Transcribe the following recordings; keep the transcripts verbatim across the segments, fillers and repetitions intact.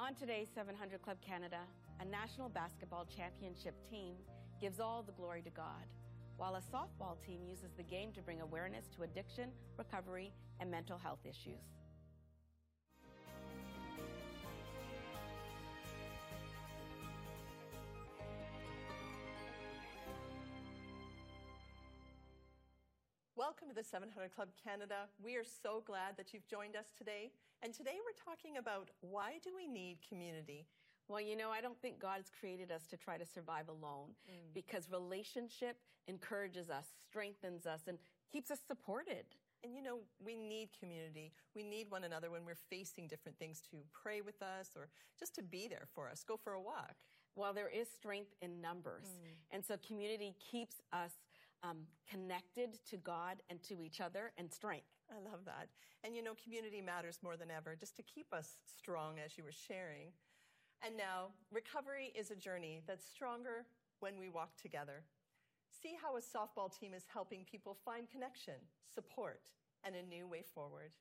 On today's seven hundred Club Canada, a national basketball championship team gives all the glory to God, while a softball team uses the game to bring awareness to addiction, recovery, and mental health issues. Welcome to the seven hundred Club Canada. We are so glad that you've joined us today. And today we're talking about why do we need community? Well, you know, I don't think God's created us to try to survive alone, mm. because relationship encourages us, strengthens us, and keeps us supported. And you know, we need community. We need one another when we're facing different things, to pray with us or just to be there for us, go for a walk. Well, there is strength in numbers. Mm. And so community keeps us um, connected to God and to each other, and strength. I love that. And you know, community matters more than ever, just to keep us strong, as you were sharing. And now, recovery is a journey that's stronger when we walk together. See how a softball team is helping people find connection, support, and a new way forward.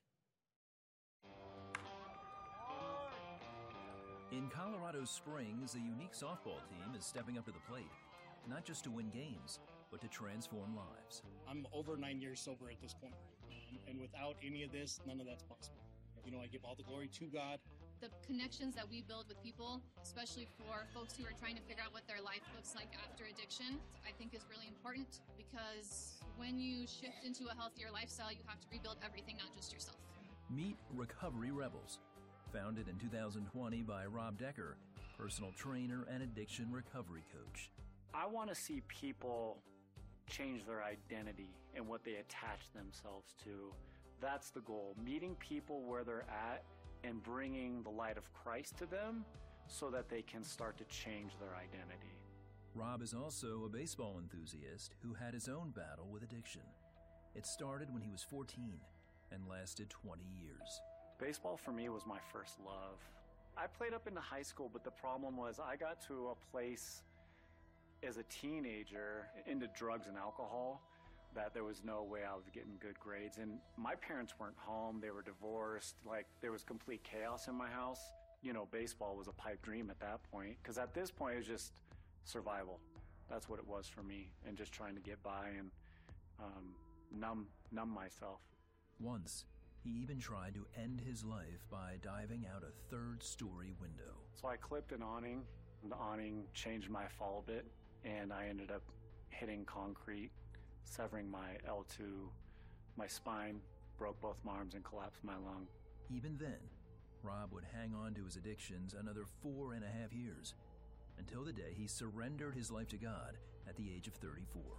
In Colorado Springs, a unique softball team is stepping up to the plate, not just to win games, but to transform lives. I'm over nine years sober at this point, um, and without any of this, none of that's possible. You know, I give all the glory to God. The connections that we build with people, especially for folks who are trying to figure out what their life looks like after addiction, I think is really important, because when you shift into a healthier lifestyle, you have to rebuild everything, not just yourself. Meet Recovery Rebels, founded in two thousand twenty by Rob Decker, personal trainer and addiction recovery coach. I want to see people change their identity and what they attach themselves to. That's the goal, meeting people where they're at and bringing the light of Christ to them so that they can start to change their identity. Rob is also a baseball enthusiast who had his own battle with addiction. It started when he was fourteen and lasted twenty years. Baseball for me was my first love. I played up into high school, but the problem was I got to a place as a teenager into drugs and alcohol that there was no way I was getting good grades. And my parents weren't home, they were divorced, like there was complete chaos in my house. You know, baseball was a pipe dream at that point, because at this point it was just survival. That's what it was for me, and just trying to get by and um, numb, numb myself. Once, he even tried to end his life by diving out a third-story window. So I clipped an awning. The awning changed my fall a bit, and I ended up hitting concrete, severing my L two, my spine, broke both my arms, and collapsed my lung. Even then, Rob would hang on to his addictions another four and a half years, until the day he surrendered his life to God at the age of thirty-four.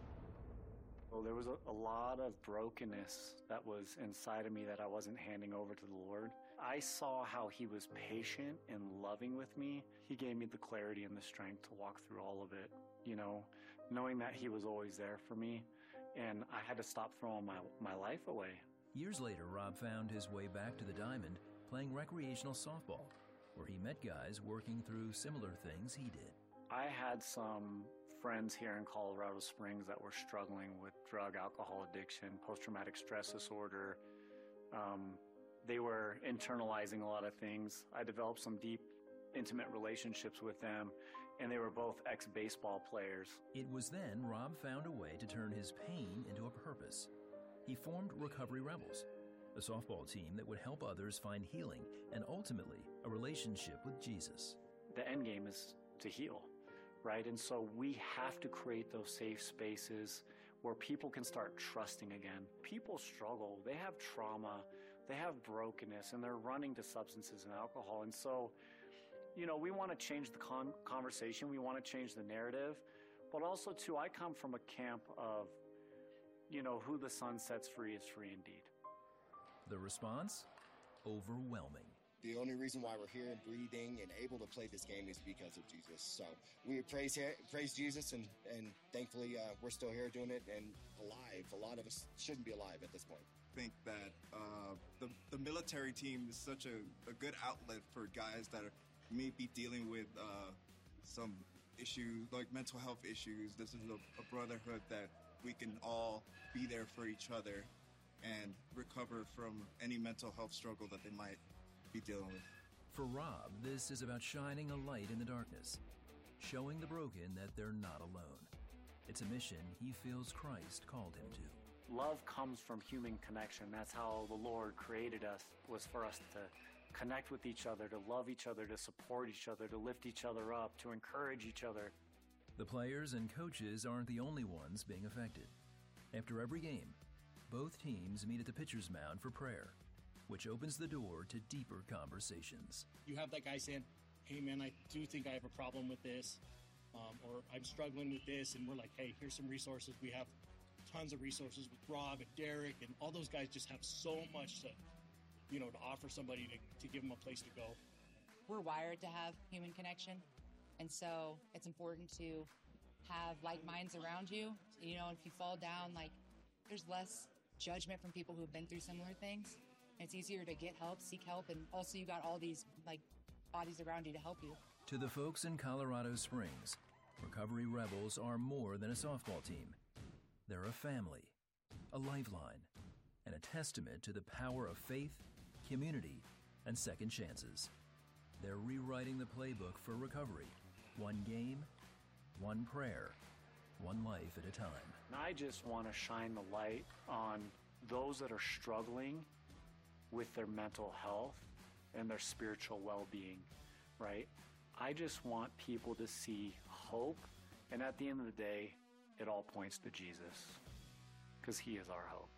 Well, there was a, a lot of brokenness that was inside of me that I wasn't handing over to the Lord. I saw how he was patient and loving with me. He gave me the clarity and the strength to walk through all of it, you know, knowing that he was always there for me, and I had to stop throwing my, my life away. Years later, Rob found his way back to the Diamond, playing recreational softball, where he met guys working through similar things he did. I had some friends here in Colorado Springs that were struggling with drug, alcohol addiction, post-traumatic stress disorder. Um, they were internalizing a lot of things. I developed some deep, intimate relationships with them, and they were both ex-baseball players. It was then Rob found a way to turn his pain into a purpose. He formed Recovery Rebels, a softball team that would help others find healing and ultimately a relationship with Jesus. The end game is to heal, right? And so we have to create those safe spaces where people can start trusting again. People struggle, they have trauma, they have brokenness, and they're running to substances and alcohol. And so, you know, we want to change the con conversation, we want to change the narrative, but also too, I come from a camp of, you know, who the Son sets free is free indeed. The response? Overwhelming. The only reason why we're here and breathing and able to play this game is because of Jesus. So we praise praise Jesus, and, and thankfully uh, we're still here doing it and alive. A lot of us shouldn't be alive at this point. I think that uh, the, the military team is such a, a good outlet for guys that are, may be dealing with uh, some issues, like mental health issues. This is a, a brotherhood that we can all be there for each other and recover from any mental health struggle that they might be dealing with. For Rob, this is about shining a light in the darkness, showing the broken that they're not alone. It's a mission he feels Christ called him to. Love comes from human connection. That's how the Lord created us, was for us to connect with each other, to love each other, to support each other, to lift each other up, to encourage each other. The players and coaches aren't the only ones being affected. After every game, both teams meet at the pitcher's mound for prayer, which opens the door to deeper conversations. You have that guy saying, hey man, I do think I have a problem with this, um, or I'm struggling with this, and we're like, hey, here's some resources. We have tons of resources with Rob and Derek, and all those guys just have so much to, you know, to offer somebody to, to give them a place to go. We're wired to have human connection, and so it's important to have like minds around you. You know, if you fall down, like, there's less judgment from people who've been through similar things. It's easier to get help, seek help, and also you got all these like bodies around you to help you. To the folks in Colorado Springs, Recovery Rebels are more than a softball team. They're a family, a lifeline, and a testament to the power of faith, community, and second chances. They're rewriting the playbook for recovery, one game, one prayer, one life at a time. And I just want to shine the light on those that are struggling with their mental health and their spiritual well-being, right? I just want people to see hope, and at the end of the day, it all points to Jesus, because he is our hope.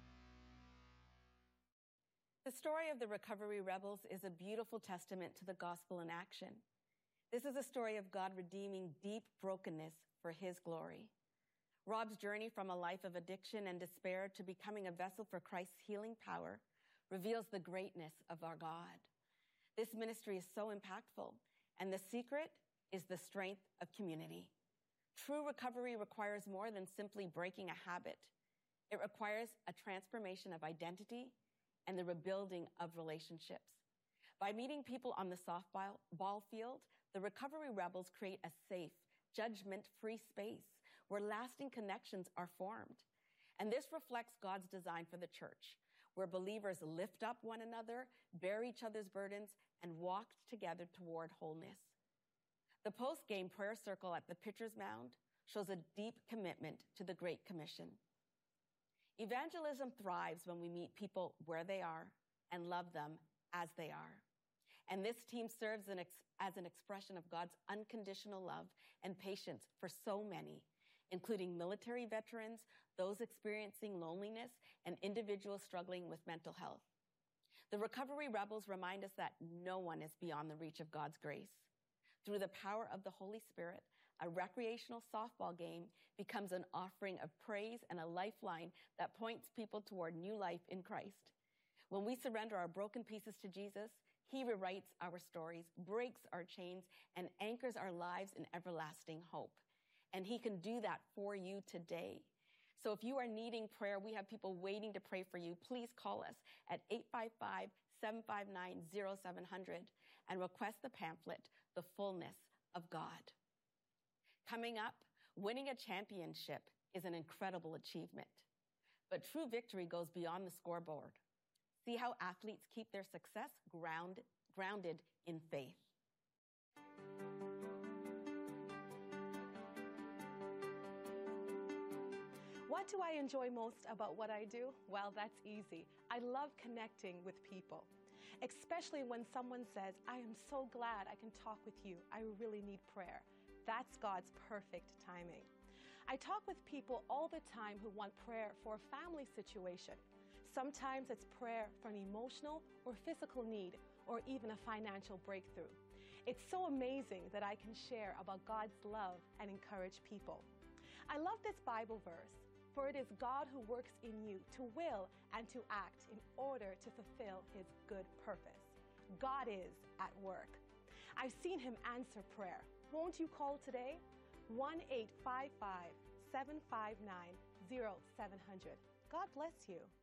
The story of the Recovery Rebels is a beautiful testament to the gospel in action. This is a story of God redeeming deep brokenness for his glory. Rob's journey from a life of addiction and despair to becoming a vessel for Christ's healing power reveals the greatness of our God. This ministry is so impactful, and the secret is the strength of community. True recovery requires more than simply breaking a habit. It requires a transformation of identity and the rebuilding of relationships. By meeting people on the softball ball field, the Recovery Rebels create a safe, judgment-free space where lasting connections are formed. And this reflects God's design for the church, where believers lift up one another, bear each other's burdens, and walk together toward wholeness. The post-game prayer circle at the pitcher's mound shows a deep commitment to the Great Commission. Evangelism thrives when we meet people where they are and love them as they are. And this team serves an ex- as an expression of God's unconditional love and patience for so many, including military veterans, those experiencing loneliness, and individuals struggling with mental health. The Recovery Rebels remind us that no one is beyond the reach of God's grace. Through the power of the Holy Spirit, a recreational softball game becomes an offering of praise and a lifeline that points people toward new life in Christ. When we surrender our broken pieces to Jesus, he rewrites our stories, breaks our chains, and anchors our lives in everlasting hope. And he can do that for you today. So if you are needing prayer, we have people waiting to pray for you. Please call us at eight five five, seven five nine, zero seven zero zero and request the pamphlet, The Fullness of God. Coming up, winning a championship is an incredible achievement. But true victory goes beyond the scoreboard. See how athletes keep their success ground, grounded in faith. What do I enjoy most about what I do? Well, that's easy. I love connecting with people, especially when someone says, I am so glad I can talk with you. I really need prayer. That's God's perfect timing. I talk with people all the time who want prayer for a family situation. Sometimes it's prayer for an emotional or physical need, or even a financial breakthrough. It's so amazing that I can share about God's love and encourage people. I love this Bible verse, for it is God who works in you to will and to act in order to fulfill his good purpose. God is at work. I've seen him answer prayer. Won't you call today? one eight five five, seven five nine, zero seven zero zero. God bless you.